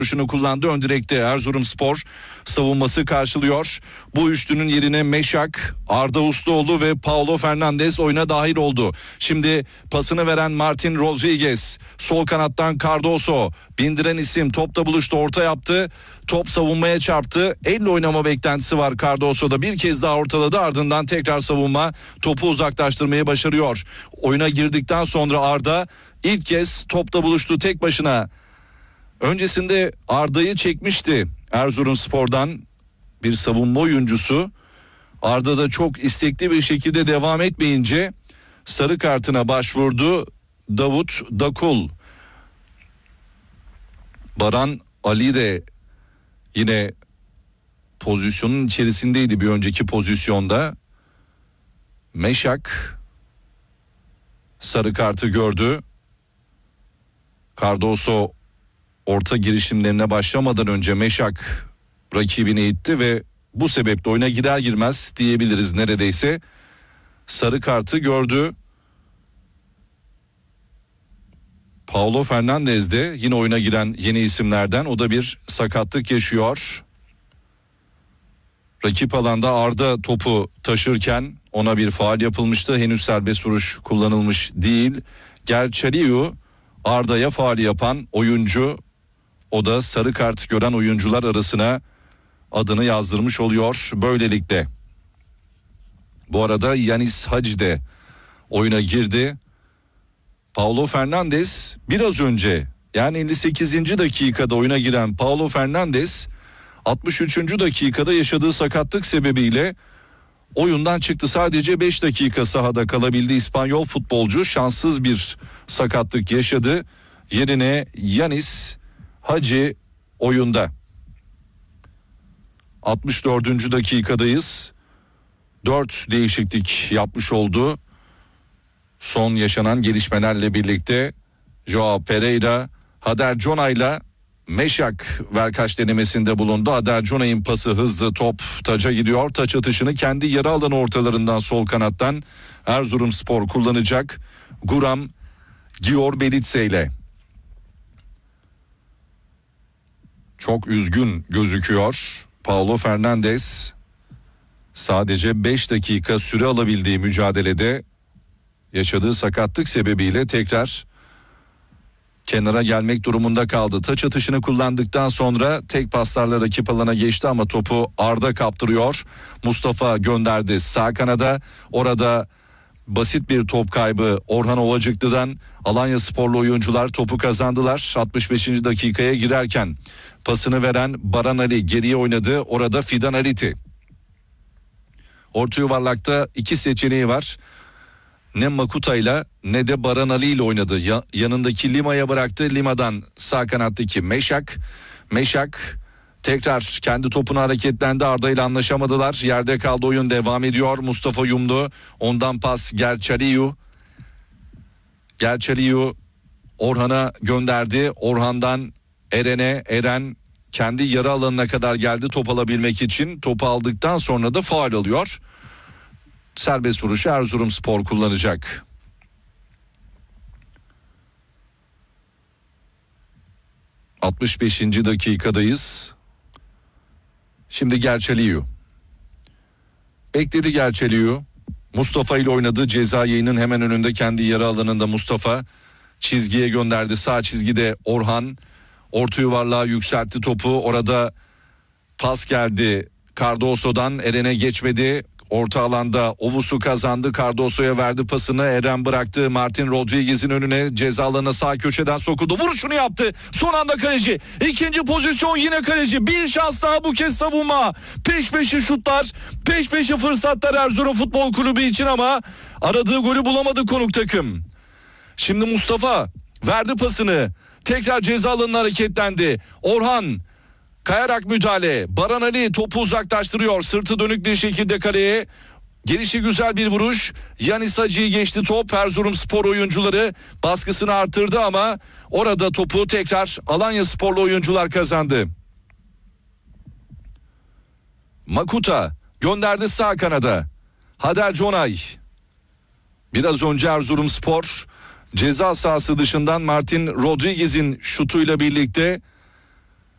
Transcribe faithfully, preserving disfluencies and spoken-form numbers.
Şunu kullandı. Ön direkte Erzurumspor savunması karşılıyor. Bu üçlünün yerine Meşak, Arda Usluoğlu ve Paulo Fernandes oyuna dahil oldu. Şimdi pasını veren Martin Rodriguez, sol kanattan Cardoso, bindiren isim topla buluştu, orta yaptı. Top savunmaya çarptı. Elle oynama beklentisi var Cardoso'da. Bir kez daha ortaladı, ardından tekrar savunma, topu uzaklaştırmayı başarıyor. Oyuna girdikten sonra Arda ilk kez topla buluştu tek başına. Öncesinde Arda'yı çekmişti Erzurumspor'dan bir savunma oyuncusu. Arda da çok istekli bir şekilde devam etmeyince sarı kartına başvurdu Davut Dakul. Baran Ali de yine pozisyonun içerisindeydi bir önceki pozisyonda. Meşak sarı kartı gördü. Cardoso orta girişimlerine başlamadan önce Meşak rakibini itti ve bu sebeple oyuna girer girmez diyebiliriz neredeyse sarı kartı gördü. Paulo Fernandes de yine oyuna giren yeni isimlerden, o da bir sakatlık yaşıyor. Rakip alanda Arda topu taşırken ona bir faul yapılmıştı. Henüz serbest vuruş kullanılmış değil. Gerçeliu Arda'ya faul yapan oyuncu. O da sarı kart gören oyuncular arasına adını yazdırmış oluyor böylelikle. Bu arada Yanis Hacı de oyuna girdi. Paulo Fernandes biraz önce, yani elli sekizinci dakikada oyuna giren Paulo Fernandes altmış üçüncü dakikada yaşadığı sakatlık sebebiyle oyundan çıktı. Sadece beş dakika sahada kalabildi İspanyol futbolcu. Şanssız bir sakatlık yaşadı. Yerine Yanis Hacı oyunda. altmış dördüncü dakikadayız. dört değişiklik yapmış oldu. Son yaşanan gelişmelerle birlikte Joao Pereira, Hader Cona'yla Meşak verkaç denemesinde bulundu. Hader Cona'nın pası hızlı, top taça gidiyor. Taç atışını kendi yarı alanı ortalarından sol kanattan Erzurumspor kullanacak. Guram Gior-Belitse ile. Çok üzgün gözüküyor Paulo Fernandes. Sadece beş dakika süre alabildiği mücadelede yaşadığı sakatlık sebebiyle tekrar kenara gelmek durumunda kaldı. Taç atışını kullandıktan sonra tek paslarla rakip alana geçti ama topu Arda kaptırıyor. Mustafa gönderdi sağ kanada. Orada basit bir top kaybı Orhan Ovacıklı'dan. Alanyasporlu oyuncular topu kazandılar. altmış beşinci dakikaya girerken pasını veren Baran Ali geriye oynadı. Orada Fidan Aliti. Orta yuvarlakta iki seçeneği var. Ne Makuta'yla ne de Baran Ali ile oynadı. Ya, yanındaki Lima'ya bıraktı. Lima'dan sağ kanattaki Meşak. Meşak tekrar kendi topuna hareketlendi. Arda ile anlaşamadılar. Yerde kaldı, oyun devam ediyor. Mustafa Yumlu. Ondan pas Gerçeliu. Gerçeliu Orhan'a gönderdi. Orhan'dan Eren'e. Eren kendi yarı alanına kadar geldi top alabilmek için. Topu aldıktan sonra da faul alıyor. Serbest vuruşu Erzurumspor kullanacak. altmış beşinci dakikadayız. Şimdi Gerçeliu. Bekledi Gerçeliu. Mustafa ile oynadı. Ceza yayının hemen önünde kendi yarı alanında Mustafa. Çizgiye gönderdi. Sağ çizgide Orhan. Orta yuvarlığa yükseltti topu. Orada pas geldi Cardoso'dan. Eren'e geçmedi. Orta alanda Ovus'u kazandı. Cardoso'ya verdi pasını. Eren bıraktı. Martin Rodriguez'in önüne. Ceza alanına sağ köşeden sokuldu. Vuruşunu yaptı. Son anda kaleci. İkinci pozisyon yine kaleci. Bir şans daha, bu kez savunma. Peş peşe şutlar. Peş peşe fırsatlar Erzurum Futbol Kulübü için ama aradığı golü bulamadı konuk takım. Şimdi Mustafa verdi pasını. Tekrar ceza alanına hareketlendi. Orhan kayarak müdahale. Baran Ali topu uzaklaştırıyor. Sırtı dönük bir şekilde kaleye. Gelişi güzel bir vuruş. Yanis Hacı'yı geçti top. Erzurumspor oyuncuları baskısını artırdı ama orada topu tekrar Alanyasporlu oyuncular kazandı. Makuta gönderdi sağ kanada. Hader Conay. Biraz önce Erzurumspor ceza sahası dışından Martin Rodriguez'in şutuyla birlikte